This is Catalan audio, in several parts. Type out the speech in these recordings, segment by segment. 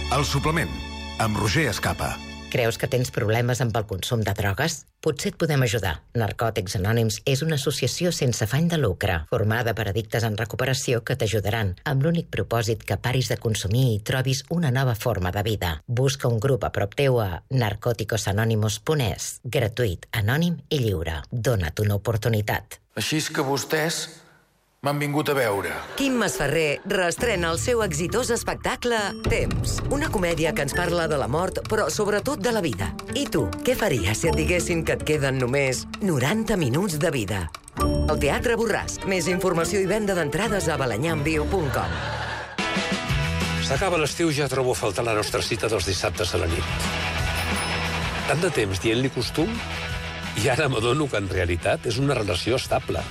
El suplement, amb Roger Escapa. Creus que tens problemes amb el consum de drogues? Potser et podem ajudar. Narcòtics Anònims és una associació sense afany de lucre, formada per addictes en recuperació que t'ajudaran, amb l'únic propòsit que paris de consumir i trobis una nova forma de vida. Busca un grup a prop teu a narcoticosanonymous.es. Gratuït, anònim i lliure. Dona't una oportunitat. Així és que vostès m'han vingut a veure. Quim Masferrer reestrena el seu exitós espectacle Temps, una comèdia que ens parla de la mort, però sobretot de la vida. I tu, què faries si et diguessin que et queden només 90 minuts de vida? El Teatre Borràs. Més informació i venda d'entrades a balanyamviu.com. S'acaba l'estiu, ja trobo a faltar la nostra cita dels dissabtes a la nit. Tant de temps dient-li costum, i ara m'adono que en realitat és una relació estable.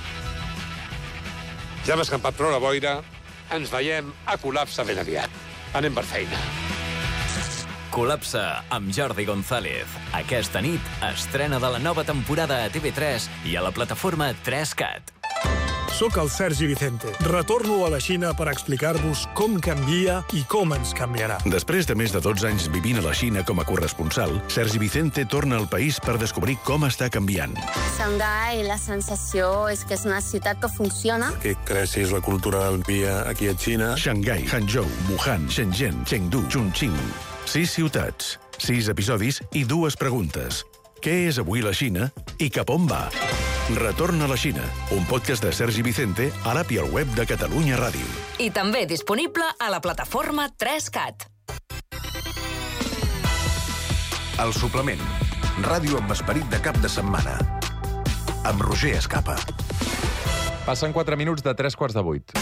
Ja hem escampat prou la boira. Ens veiem a Col·lapse ben aviat. Anem per feina. Col·lapse amb Jordi González. Aquesta nit estrena de la nova temporada a TV3 i a la plataforma 3Cat. Soc el Sergi Vicente. Retorno a la Xina per explicar-vos com canvia i com ens canviarà. Després de més de 12 anys vivint a la Xina com a corresponsal, Sergi Vicente torna al país per descobrir com està canviant. Xangai, la sensació és que és una ciutat que funciona. ¿Qué crees si es la cultura del día aquí a China? Xangai, Hangzhou, Wuhan, Shenzhen, Chengdu, Chongqing. 6 ciutats, 6 episodis i 2 preguntes. Què és avui la Xina i cap on va? Retorn a la Xina, un podcast de Sergi Vicente a l'app i al web de Catalunya Ràdio. I també disponible a la plataforma 3Cat. El suplement, ràdio amb esperit de cap de setmana. Amb Roger Escapa. Passen 4 minuts de 7:45.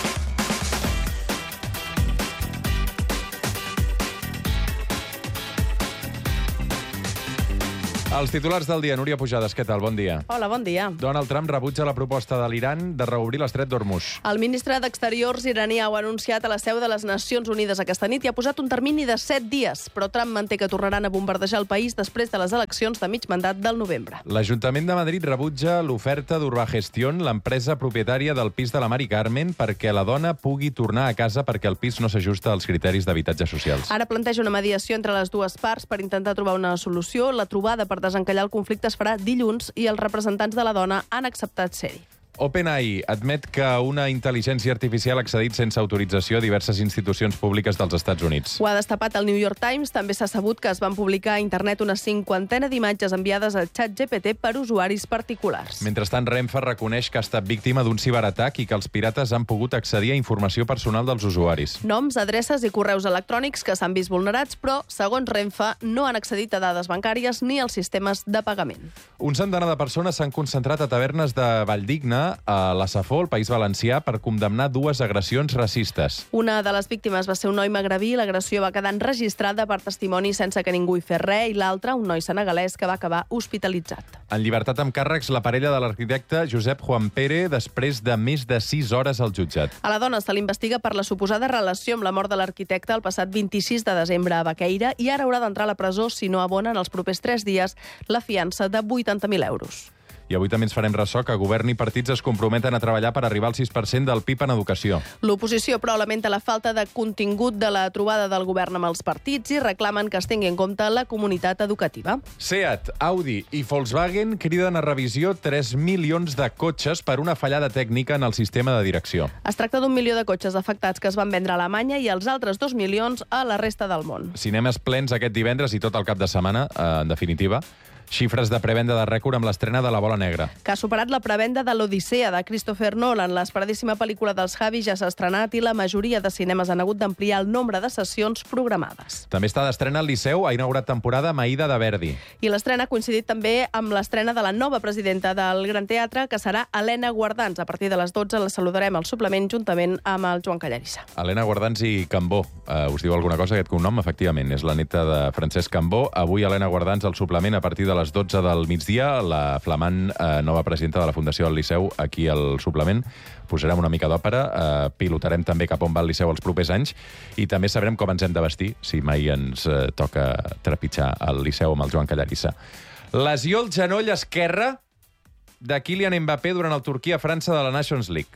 Els titulars del dia. Núria Pujades, què tal? Bon dia. Hola, bon dia. Donald Trump rebutja la proposta de l'Iran de reobrir l'estret d'Hormuz. El ministre d'Exteriors iranià ho ha anunciat a la seu de les Nacions Unides aquesta nit i ha posat un termini de 7 dies, però Trump manté que tornaran a bombardejar el país després de les eleccions de mig mandat del novembre. L'Ajuntament de Madrid rebutja l'oferta d'Urbagestión, l'empresa propietària del pis de la Mari Carmen, perquè la dona pugui tornar a casa perquè el pis no s'ajusta als criteris d'habitatges socials. Ara planteja una mediació entre les dues parts per intentar trobar una solució. La trobada per desencallar el conflicte es farà dilluns i els representants de la dona han acceptat ser-hi. OpenAI admet que una intel·ligència artificial ha accedit sense autorització a diverses institucions públiques dels Estats Units. Ho ha destapat el New York Times. També s'ha sabut que es van publicar a internet una 50ena d'imatges enviades al ChatGPT per usuaris particulars. Mentrestant, Renfe reconeix que ha estat víctima d'un ciberatac i que els pirates han pogut accedir a informació personal dels usuaris. Noms, adreces i correus electrònics que s'han vist vulnerats, però, segons Renfe, no han accedit a dades bancàries ni als sistemes de pagament. Un centenar de persones s'han concentrat a tavernes de Valldigna, a la Safor, al País Valencià, per condemnar 2 agressions racistes. Una de les víctimes va ser un noi magrebí. L'agressió va quedar enregistrada per testimoni sense que ningú hi fes res, i l'altra, un noi senegalès, que va acabar hospitalitzat. En llibertat amb càrrecs, la parella de l'arquitecte Josep Juan Pere, després de més de 6 hores al jutjat. A la dona se l'investiga per la suposada relació amb la mort de l'arquitecte el passat 26 de desembre a Baqueira, i ara haurà d'entrar a la presó si no abona en els propers 3 dies la fiança de 80.000 euros. I avui també ens farem ressò que govern i partits es comprometen a treballar per arribar al 6% del PIB en educació. L'oposició, però, lamenta la falta de contingut de la trobada del govern amb els partits i reclamen que es tingui en compte la comunitat educativa. Seat, Audi i Volkswagen criden a revisió 3 milions de cotxes per una fallada tècnica en el sistema de direcció. Es tracta d'1 milió de cotxes afectats que es van vendre a Alemanya i els altres 2 milions a la resta del món. Cinemes plens aquest divendres i tot el cap de setmana, en definitiva. Xifres de prevenda de rècord amb l'estrena de La Bola Negra. Que ha superat la prevenda de l'Odissea de Christopher Nolan. L'esperadíssima pel·lícula dels Javis ja s'ha estrenat i la majoria de cinemes han hagut d'ampliar el nombre de sessions programades. També està d'estrena al Liceu, ha inaugurat temporada Maïda de Verdi. I l'estrena ha coincidit també amb l'estrena de la nova presidenta del Gran Teatre, que serà Helena Guardans. A partir de les 12 la saludarem al suplement juntament amb el Joan Callarissa. Helena Guardans i Cambó. Us diu alguna cosa aquest cognom? Efectivament, és la neta de Francesc Cambó. Avui Helena Guardans al suplement a partir de les 12 del migdia, la flamant nova presidenta de la Fundació del Liceu aquí al suplement. Posarem una mica d'òpera, pilotarem també cap on va el Liceu els propers anys i també sabrem com ens hem de vestir si mai ens toca trepitjar el Liceu amb el Joan Callarissa. Lesió al genoll esquerre de Kylian Mbappé durant el Turquia-França de la Nations League.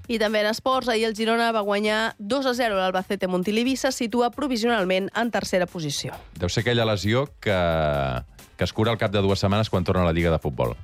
I també en esports, ahir el Girona va guanyar 2-0 l'Albacete Montilivi, se situa provisionalment en tercera posició. Deu ser aquella lesió que es cura al cap de 2 setmanes quan torna a la Lliga de Futbol.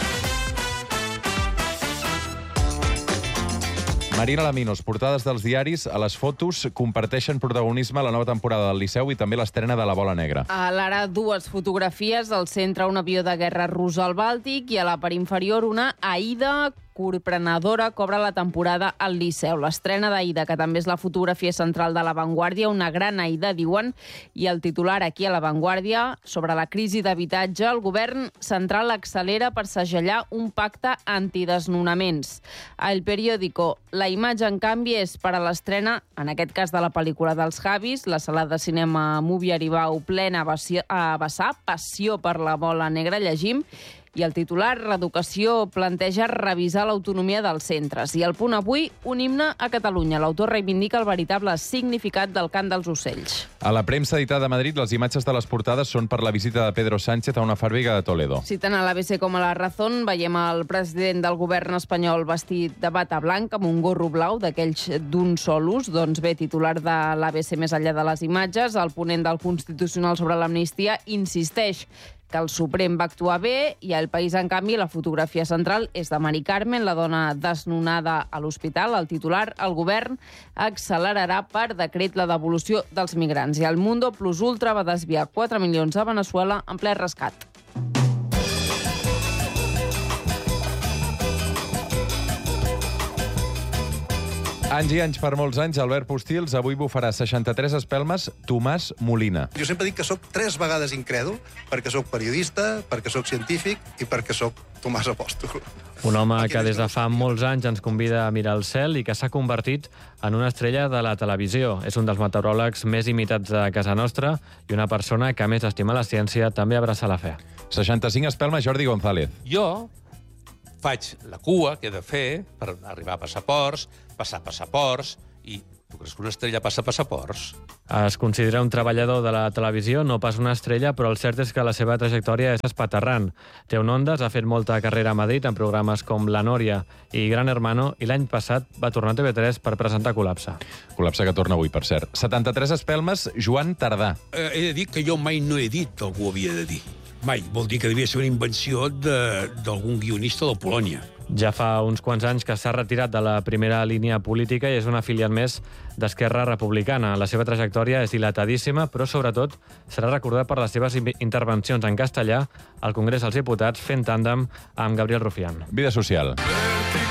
Marina Laminos, portades dels diaris, a les fotos comparteixen protagonisme a la nova temporada del Liceu i també l'estrena de la Bola Negra. A l'ara, 2 fotografies, al centre un avió de guerra rus al Bàltic i a la part inferior una Aida corprenedora cobra la temporada al Liceu. L'estrena d'Aida, que també és la fotografia central de La Vanguardia, una gran Aida, diuen, i el titular aquí a La Vanguardia, sobre la crisi d'habitatge, el govern central accelera per segellar un pacte antidesnonaments. El periòdico, la imatge, en canvi, és per a l'estrena, en aquest cas de la pel·lícula dels Javis, la sala de cinema Movie Aribau plena a vessar, passió per la Bola Negra, llegim, i el titular, Reeducació planteja revisar l'autonomia dels centres. I al Punt Avui, un himne a Catalunya. L'autor reivindica el veritable significat del cant dels ocells. A la premsa editada a Madrid, les imatges de les portades són per la visita de Pedro Sánchez a una fàbrica de Toledo. Si tant a l'ABC com a la Razón, veiem el president del govern espanyol vestit de bata blanca amb un gorro blau, d'aquells d'un sol ús. Doncs bé, titular de l'ABC més enllà de les imatges, el ponent del Constitucional sobre l'amnistia insisteix que el Suprem va actuar bé i al País, en canvi, la fotografia central és de Mari Carmen, la dona desnonada a l'hospital. El titular, el govern accelerarà per decret la devolució dels migrants. I el Mundo Plus Ultra va desviar 4 milions a Veneçuela en ple rescat. Anys i anys, per molts anys, Albert Postils avui bufarà 63 espelmes Tomàs Molina. Jo sempre dic que sóc 3 vegades incrèdul, perquè sóc periodista, perquè sóc científic i perquè sóc Tomàs Apòstol. Un home que des de fa molts anys ens convida a mirar el cel i que s'ha convertit en una estrella de la televisió. És un dels meteoròlegs més imitats de casa nostra i una persona que, a més d'estimar la ciència, també abraça la fe. 65 espelmes, Jordi González. Jo faig la cua que he de fer per arribar a passaports, passar passaports, i tu creus que una estrella passa passaports? Es considera un treballador de la televisió, no pas una estrella, però el cert és que la seva trajectòria és espaterrant. Té un Ondas, ha fet molta carrera a Madrid en programes com La Nòria i Gran Hermano, i l'any passat va tornar a TV3 per presentar Col·lapse. Col·lapse que torna avui, per cert. 73 espelmes, Joan Tardà. He de dir que jo mai no he dit que algú havia de dir. Mai. Vol dir que devia ser una invenció d'algun guionista de Polònia. Ja fa uns quants anys que s'ha retirat de la primera línia política i és un afiliat més d'Esquerra Republicana. La seva trajectòria és dilatadíssima, però sobretot serà recordat per les seves intervencions en castellà al Congrés dels Diputats fent tàndem amb Gabriel Rufián. Vida social.